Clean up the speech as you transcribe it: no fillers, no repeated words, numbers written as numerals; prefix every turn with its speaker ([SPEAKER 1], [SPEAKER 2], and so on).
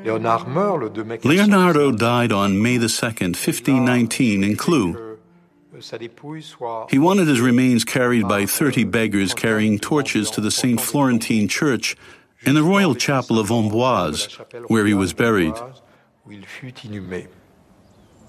[SPEAKER 1] Leonardo died on May the 2nd, 1519, in Clou. He wanted his remains carried by 30 beggars carrying torches to the St. Florentine Church in the royal chapel of Amboise, where he was buried.